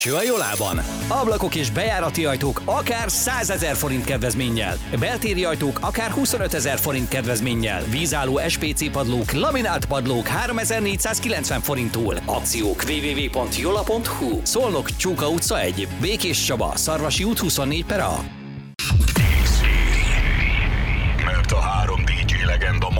Csajolában. Ablakok és bejárati ajtók akár 100 000 forint kedvezménnyel. Beltéri ajtók akár 25 000 forint kedvezménnyel. Vízálló SPC padlók, laminált padlók 3490 forinttól. Akciók www.jola.hu. Szolnok, Csóka utca 1. Békés Csaba, Szarvasi út 24/A.